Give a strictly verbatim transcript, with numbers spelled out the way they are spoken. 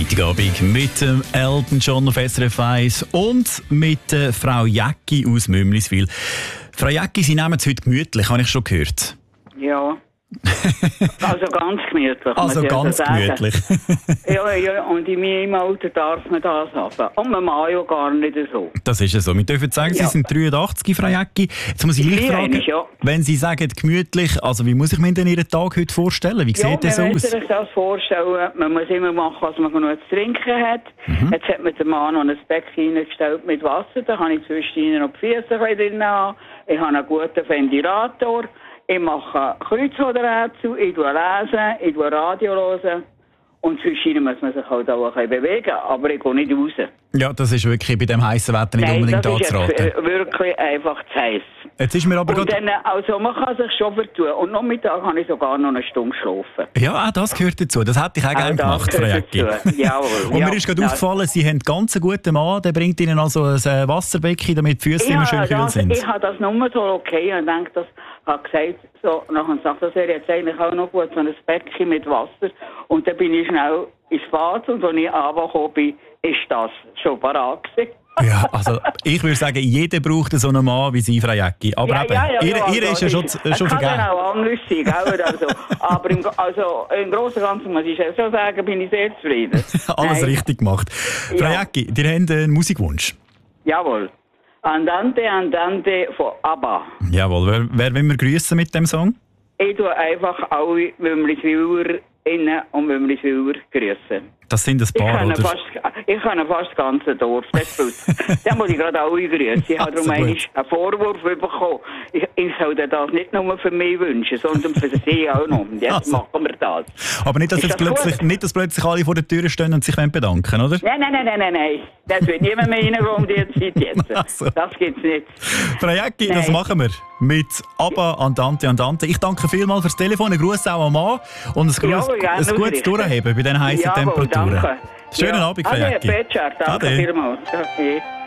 Freitagabend mit dem Elton John auf S R F eins und mit der Frau Jäcki aus Mümliswil. Frau Jäcki, Sie nehmen es heute gemütlich, habe ich schon gehört. Ja. Also ganz gemütlich. Also ganz so gemütlich. ja, ja, und in meinem Alter darf man das haben. Und man mag ja gar nicht so. Das ist ja so. Wir dürfen sagen, Sie Ja. sind dreiundachtzig, Frau Jäcki. Jetzt muss ich gleich fragen, Einig, ja. wenn Sie sagen gemütlich, also wie muss ich mir denn Ihren Tag heute vorstellen? Wie Ja, sieht das man muss aus? sich das vorstellen. Man muss immer machen, was man noch zu trinken hat. Mhm. Jetzt hat mir der Mann noch ein Becken reingestellt mit Wasser. Da kann ich zwischendurch noch die Füße drin haben. Ich habe einen guten Ventilator. Ich mache Kreuzworträtsel, ich lese, ich Radio hören. Und zwischendurch muss man sich halt auch ein bisschen bewegen. Aber ich gehe nicht raus. Ja, das ist wirklich bei dem heißen Wetter nicht Nein, unbedingt das ist anzuraten. jetzt, äh, wirklich einfach zu heiß. Jetzt ist mir aber Und gerade... dann, also man kann sich schon vertun. Und nachmittag kann ich sogar noch eine Stunde schlafen. Ja, auch das gehört dazu. Das hätte ich auch gerne das gemacht, Frau gehört Jäcki. dazu. Jawohl. Und Ja, mir ist gerade das- aufgefallen, Sie haben ganz einen guten Mann, der bringt Ihnen also ein äh, Wasserbecken, damit die Füße immer schön kühl das, sind. ich habe das nur so okay und denke, das hat gesagt, so, nachher sagt, das wäre jetzt eigentlich auch noch gut, so ein Becken mit Wasser. Und dann bin ich schnell ins Bad und als ich runtergekommen bin, ist das schon parat gewesen. Ja, also ich würde sagen, jeder braucht so einen Mann wie Sie, Frau Jäcki. Aber Ja, eben, ja, ja, ihr, ja, ihr ist ja schon, es schon kann vergeben. dann auch anders sein, gell? Also, aber im, also, im Großen und Ganzen muss ich schon sagen, bin ich sehr zufrieden. Alles Nein. richtig gemacht. Frau Ja. Jäcki, ihr habt einen Musikwunsch. Jawohl. Andante, Andante von ABBA. Jawohl, wer, wer will wir grüßen mit dem Song? Ich tue einfach alle Wümliswiller innen und Wümliswiller grüßen. Das sind ein Ich paar, kann oder? fast, ich kann fast das ganze Dorf. Das Dann muss ich gerade alle grüßen. Ich habe darum Also gut. eigentlich einen Vorwurf bekommen. Ich, ich sollte das nicht nur für mich wünschen, sondern für sie auch noch. Und jetzt Also. machen wir das. Aber nicht, dass, Ist jetzt das plötzlich, gut? nicht, dass plötzlich alle vor der Tür stehen und sich bedanken wollen, oder? Nein, nein, nein, nein, nein, nein. Das wird niemand mehr reingehen um die Zeit jetzt. Ach so. Das gibt's nicht. Frau Jäcki, das Nein. machen wir mit ABBA, Andante, Andante. Ich danke vielmals fürs Telefon, einen Gruß auch am Mann und ein, Gruß, Jawohl, gerne ein gutes ausrichten. Durchheben bei diesen heißen Jawohl, Temperaturen. danke. Schönen Ja. Abend, Frau Ade, Jäcki. Petschar, danke Ade. vielmals. Okay.